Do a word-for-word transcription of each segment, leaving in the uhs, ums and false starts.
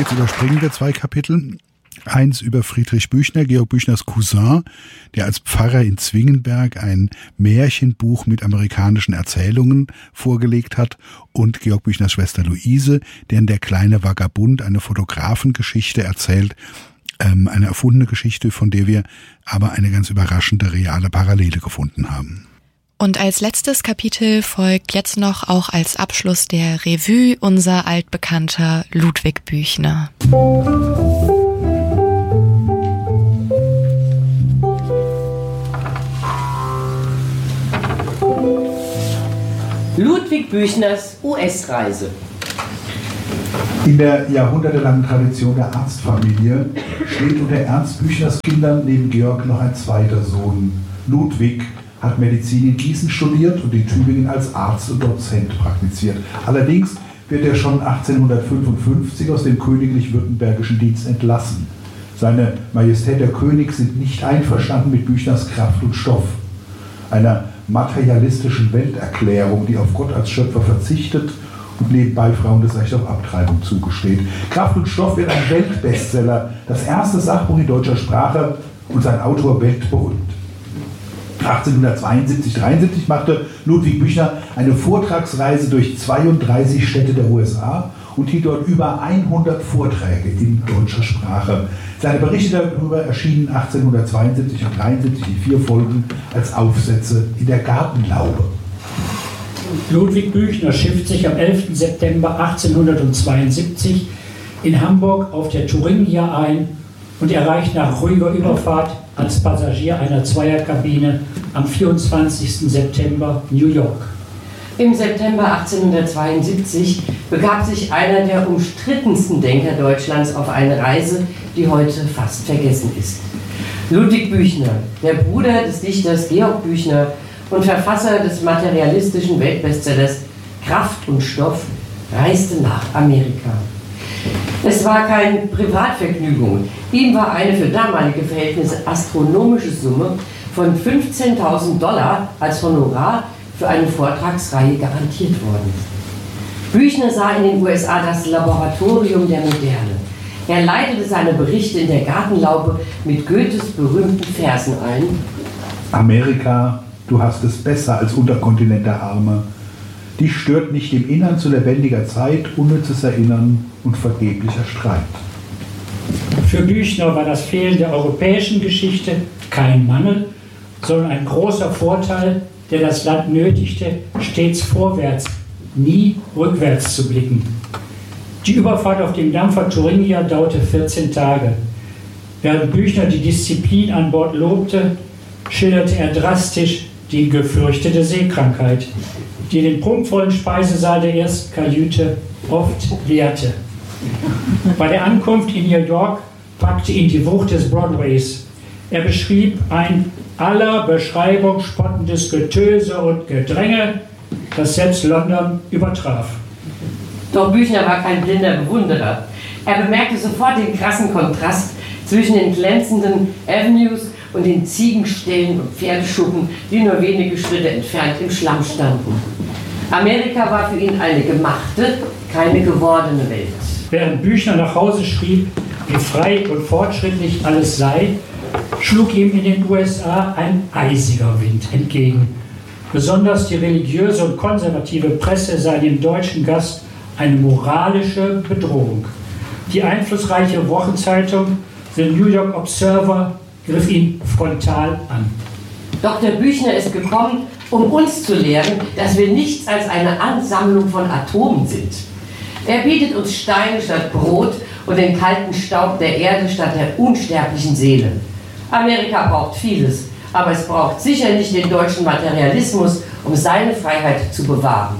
Jetzt überspringen wir zwei Kapitel. Eins über Friedrich Büchner, Georg Büchners Cousin, der als Pfarrer in Zwingenberg ein Märchenbuch mit amerikanischen Erzählungen vorgelegt hat, und Georg Büchners Schwester Luise, deren Der kleine Vagabund eine Fotografengeschichte erzählt, ähm, eine erfundene Geschichte, von der wir aber eine ganz überraschende reale Parallele gefunden haben. Und als letztes Kapitel folgt jetzt noch auch als Abschluss der Revue unser altbekannter Ludwig Büchner. Ludwig Büchners U S-Reise. In der jahrhundertelangen Tradition der Arztfamilie steht unter Ernst Büchners Kindern neben Georg noch ein zweiter Sohn. Ludwig hat Medizin in Gießen studiert und in Tübingen als Arzt und Dozent praktiziert. Allerdings wird er schon achtzehnhundertfünfundfünfzig aus dem königlich-württembergischen Dienst entlassen. Seine Majestät der König sind nicht einverstanden mit Büchners Kraft und Stoff, einer materialistischen Welterklärung, die auf Gott als Schöpfer verzichtet und nebenbei Frauen das Recht auf Abtreibung zugesteht. Kraft und Stoff wird ein Weltbestseller, das erste Sachbuch in deutscher Sprache und sein Autor weltberühmt. achtzehnhundertzweiundsiebzig dreiundsiebzig machte Ludwig Büchner eine Vortragsreise durch zweiunddreißig Städte der U S A und hielt dort über hundert Vorträge in deutscher Sprache. Seine Berichte darüber erschienen achtzehnhundertzweiundsiebzig und dreiundsiebzig in vier Folgen als Aufsätze in der Gartenlaube. Ludwig Büchner schifft sich am elften September achtzehnhundertzweiundsiebzig in Hamburg auf der Thuringia ein und erreicht nach ruhiger Überfahrt als Passagier einer Zweierkabine am vierundzwanzigsten September New York. Im September achtzehnhundertzweiundsiebzig begab sich einer der umstrittensten Denker Deutschlands auf eine Reise, die heute fast vergessen ist. Ludwig Büchner, der Bruder des Dichters Georg Büchner und Verfasser des materialistischen Weltbestsellers Kraft und Stoff, reiste nach Amerika. Es war keine Privatvergnügung. Ihm war eine für damalige Verhältnisse astronomische Summe von fünfzehntausend Dollar als Honorar für eine Vortragsreihe garantiert worden. Büchner sah in den U S A das Laboratorium der Moderne. Er leitete seine Berichte in der Gartenlaube mit Goethes berühmten Versen ein. Amerika, du hast es besser als Unterkontinent der Arme. Dich stört nicht im Innern zu lebendiger Zeit, unnützes Erinnern und vergeblicher Streit. Für Büchner war das Fehlen der europäischen Geschichte kein Mangel, sondern ein großer Vorteil, der das Land nötigte, stets vorwärts, nie rückwärts zu blicken. Die Überfahrt auf dem Dampfer Thuringia dauerte vierzehn Tage. Während Büchner die Disziplin an Bord lobte, schilderte er drastisch die gefürchtete Seekrankheit, die den prunkvollen Speisesaal der ersten Kajüte oft leerte. Bei der Ankunft in New York packte ihn die Wucht des Broadways. Er beschrieb ein aller Beschreibung spottendes Getöse und Gedränge, das selbst London übertraf. Doch Büchner war kein blinder Bewunderer. Er bemerkte sofort den krassen Kontrast zwischen den glänzenden Avenues und den Ziegenställen und Pferdeschuppen, die nur wenige Schritte entfernt im Schlamm standen. Amerika war für ihn eine gemachte, keine gewordene Welt. Während Büchner nach Hause schrieb, wie frei und fortschrittlich alles sei, schlug ihm in den U S A ein eisiger Wind entgegen. Besonders die religiöse und konservative Presse sah in dem deutschen Gast eine moralische Bedrohung. Die einflussreiche Wochenzeitung The New York Observer griff ihn frontal an. Doktor Büchner ist gekommen, um uns zu lehren, dass wir nichts als eine Ansammlung von Atomen sind. Er bietet uns Steine statt Brot und den kalten Staub der Erde statt der unsterblichen Seele. Amerika braucht vieles, aber es braucht sicher nicht den deutschen Materialismus, um seine Freiheit zu bewahren.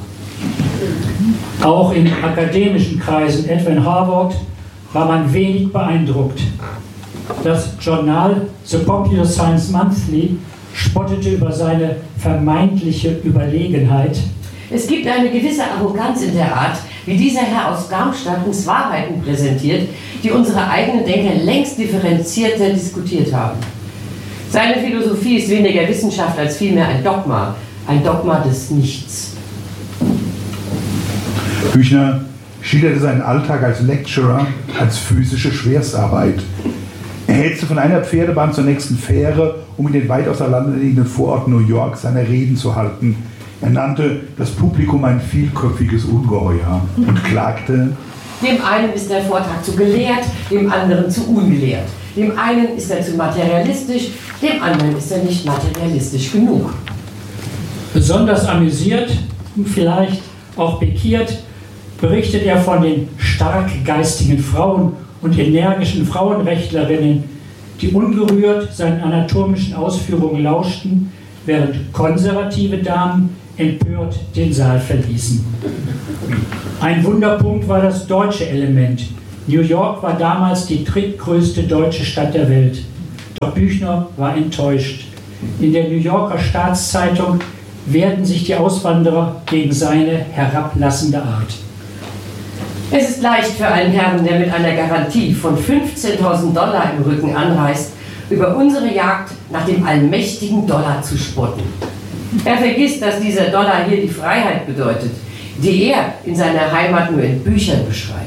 Auch in akademischen Kreisen, etwa in Harvard, war man wenig beeindruckt. Das Journal The Popular Science Monthly spottete über seine vermeintliche Überlegenheit. Es gibt eine gewisse Arroganz in der Art, wie dieser Herr aus Darmstadt uns Wahrheiten präsentiert, die unsere eigenen Denker längst differenzierter diskutiert haben. Seine Philosophie ist weniger Wissenschaft als vielmehr ein Dogma, ein Dogma des Nichts. Büchner schilderte seinen Alltag als Lecturer als physische Schwerstarbeit. Er hetzte von einer Pferdebahn zur nächsten Fähre, um in den weit auseinanderliegenden Vororten New York seine Reden zu halten. Er nannte das Publikum ein vielköpfiges Ungeheuer und klagte: Dem einen ist der Vortrag zu gelehrt, dem anderen zu ungelehrt. Dem einen ist er zu materialistisch, dem anderen ist er nicht materialistisch genug. Besonders amüsiert, vielleicht auch pikiert, berichtet er von den stark geistigen Frauen und energischen Frauenrechtlerinnen, die ungerührt seinen anatomischen Ausführungen lauschten, während konservative Damen empört den Saal verließen. Ein Wunderpunkt war das deutsche Element. New York war damals die drittgrößte deutsche Stadt der Welt. Doch Büchner war enttäuscht. In der New Yorker Staatszeitung wehrten sich die Auswanderer gegen seine herablassende Art. Es ist leicht für einen Herrn, der mit einer Garantie von fünfzehntausend Dollar im Rücken anreist, über unsere Jagd nach dem allmächtigen Dollar zu spotten. Er vergisst, dass dieser Dollar hier die Freiheit bedeutet, die er in seiner Heimat nur in Büchern beschreibt.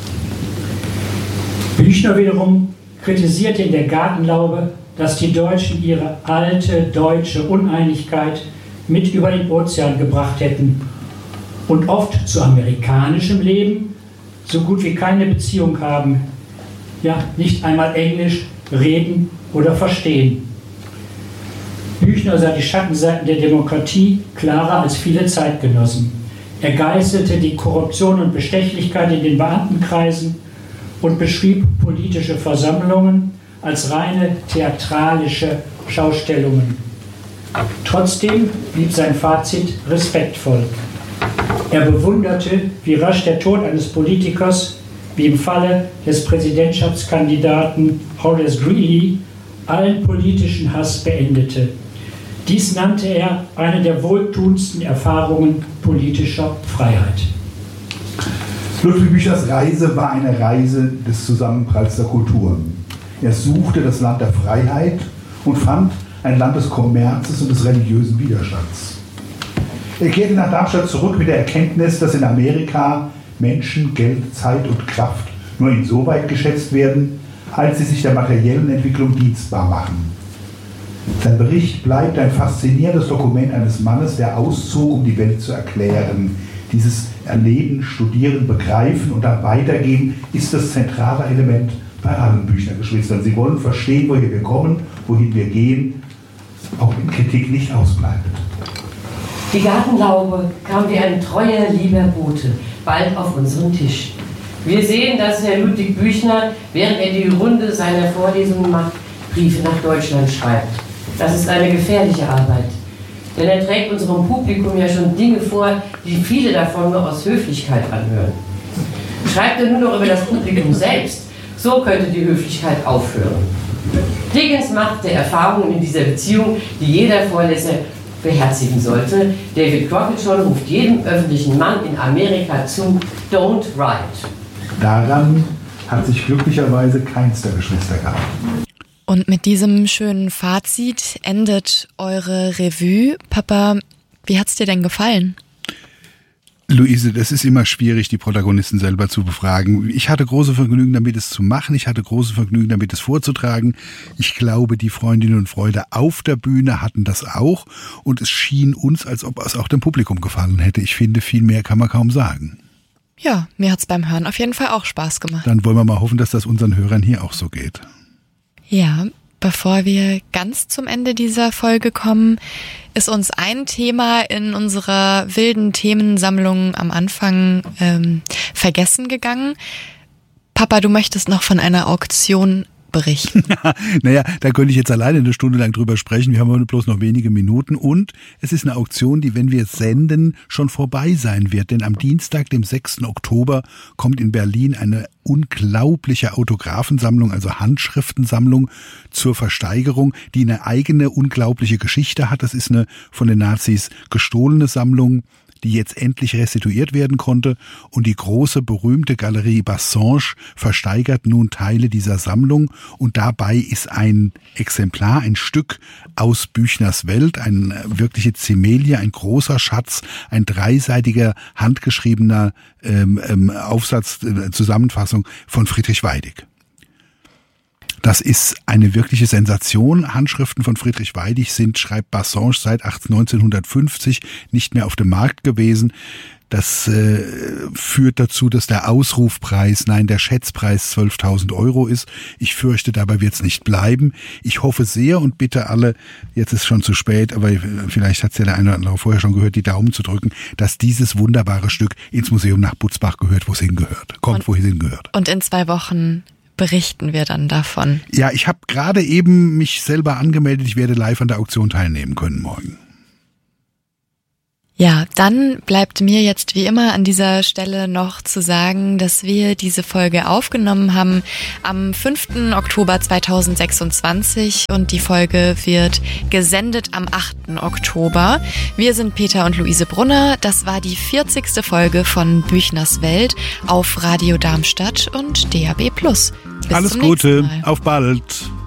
Büchner wiederum kritisierte in der Gartenlaube, dass die Deutschen ihre alte deutsche Uneinigkeit mit über den Ozean gebracht hätten und oft zu amerikanischem Leben so gut wie keine Beziehung haben, ja, nicht einmal Englisch reden oder verstehen. Büchner sah die Schattenseiten der Demokratie klarer als viele Zeitgenossen. Er geißelte die Korruption und Bestechlichkeit in den Beamtenkreisen und beschrieb politische Versammlungen als reine theatralische Schaustellungen. Trotzdem blieb sein Fazit respektvoll. Er bewunderte, wie rasch der Tod eines Politikers, wie im Falle des Präsidentschaftskandidaten Horace Greeley, allen politischen Hass beendete. Dies nannte er eine der wohltuendsten Erfahrungen politischer Freiheit. Ludwig Büchners Reise war eine Reise des Zusammenpralls der Kulturen. Er suchte das Land der Freiheit und fand ein Land des Kommerzes und des religiösen Widerstands. Er kehrte nach Darmstadt zurück mit der Erkenntnis, dass in Amerika Menschen, Geld, Zeit und Kraft nur insoweit geschätzt werden, als sie sich der materiellen Entwicklung dienstbar machen. Sein Bericht bleibt ein faszinierendes Dokument eines Mannes, der auszog, um die Welt zu erklären. Dieses Erleben, Studieren, Begreifen und dann Weitergeben ist das zentrale Element bei allen Büchner-Geschwistern. Sie wollen verstehen, woher wir kommen, wohin wir gehen, auch wenn Kritik nicht ausbleibt. Die Gartenlaube kam wie ein treuer, lieber Bote bald auf unseren Tisch. Wir sehen, dass Herr Ludwig Büchner, während er die Runde seiner Vorlesungen macht, Briefe nach Deutschland schreibt. Das ist eine gefährliche Arbeit, denn er trägt unserem Publikum ja schon Dinge vor, die viele davon nur aus Höflichkeit anhören. Schreibt er nur noch über das Publikum selbst, so könnte die Höflichkeit aufhören. Dickens machte Erfahrungen in dieser Beziehung, die jeder Vorleser beherzigen sollte. David Crockett schon ruft jedem öffentlichen Mann in Amerika zu: Don't write. Daran hat sich glücklicherweise keins der Geschwister gehalten. Und mit diesem schönen Fazit endet eure Revue. Papa, wie hat's dir denn gefallen? Luise, das ist immer schwierig, die Protagonisten selber zu befragen. Ich hatte große Vergnügen damit, es zu machen. Ich hatte große Vergnügen damit, es vorzutragen. Ich glaube, die Freundinnen und Freunde auf der Bühne hatten das auch. Und es schien uns, als ob es auch dem Publikum gefallen hätte. Ich finde, viel mehr kann man kaum sagen. Ja, mir hat's beim Hören auf jeden Fall auch Spaß gemacht. Dann wollen wir mal hoffen, dass das unseren Hörern hier auch so geht. Ja, bevor wir ganz zum Ende dieser Folge kommen, ist uns ein Thema in unserer wilden Themensammlung am Anfang ähm, vergessen gegangen. Papa, du möchtest noch von einer Auktion berichten. Naja, da könnte ich jetzt alleine eine Stunde lang drüber sprechen. Wir haben aber bloß noch wenige Minuten. Und es ist eine Auktion, die, wenn wir es senden, schon vorbei sein wird. Denn am Dienstag, dem sechsten Oktober, kommt in Berlin eine unglaubliche Autographensammlung, also Handschriftensammlung zur Versteigerung, die eine eigene unglaubliche Geschichte hat. Das ist eine von den Nazis gestohlene Sammlung, die jetzt endlich restituiert werden konnte, und die große berühmte Galerie Bassange versteigert nun Teile dieser Sammlung, und dabei ist ein Exemplar, ein Stück aus Büchners Welt, eine wirkliche Zimelie, ein großer Schatz, ein dreiseitiger handgeschriebener ähm, ähm, Aufsatz, äh, Zusammenfassung von Friedrich Weidig. Das ist eine wirkliche Sensation. Handschriften von Friedrich Weidig sind, schreibt Bassange, seit neunzehnhundertfünfzig nicht mehr auf dem Markt gewesen. Das äh, führt dazu, dass der Ausrufpreis, nein, der Schätzpreis zwölftausend Euro ist. Ich fürchte, dabei wird es nicht bleiben. Ich hoffe sehr und bitte alle, jetzt ist schon zu spät, aber vielleicht hat es ja der eine oder andere vorher schon gehört, die Daumen zu drücken, dass dieses wunderbare Stück ins Museum nach Butzbach gehört, wo es hingehört. Kommt, wo es hingehört. Und in zwei Wochen berichten wir dann davon. Ja, ich habe gerade eben mich selber angemeldet. Ich werde live an der Auktion teilnehmen können morgen. Ja, dann bleibt mir jetzt wie immer an dieser Stelle noch zu sagen, dass wir diese Folge aufgenommen haben am fünften Oktober zweitausendsechsundzwanzig und die Folge wird gesendet am achten Oktober. Wir sind Peter und Luise Brunner. Das war die vierzigste Folge von Büchners Welt auf Radio Darmstadt und D A B plus. Bis Alles zum Gute, nächsten Mal. auf bald.